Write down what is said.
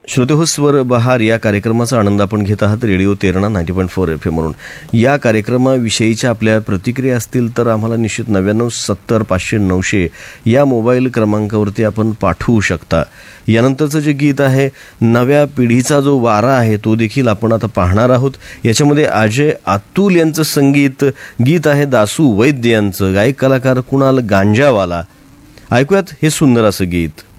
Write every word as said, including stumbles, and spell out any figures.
श्रोतेहो, स्वर बहार या कार्यक्रमाचा आनंद आपण घेत आहात radio Terna ninety point four F M म्हणून. या कार्यक्रमाविषयीच्या आपल्या प्रतिक्रिया असतील तर आम्हाला निश्चित नव्याण्णव सत्तर पाचशे नऊशे या मोबाईल क्रमांकावरती आपण पाठवू शकता. यानंतरचं जे गीत आहे, नव्या पिढीचा जो वारा आहे तो देखील आपण आता पाहणार आहोत. याच्यामध्ये अजय अतुल यांचं संगीत, गीत आहे दासू वैद्य यांचं, गायक कलाकार कुणाल गांजावाला. ऐकूयात हे सुंदर असं गीत.